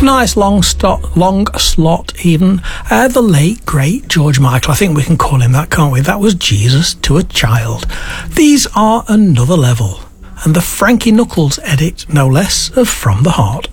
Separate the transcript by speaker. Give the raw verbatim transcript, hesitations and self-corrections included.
Speaker 1: Nice long, sto- long slot even. Uh, the late, great George Michael, I think we can call him that, can't we? That was Jesus to a Child. These are another level. And the Frankie Knuckles edit, no less, of From the Heart.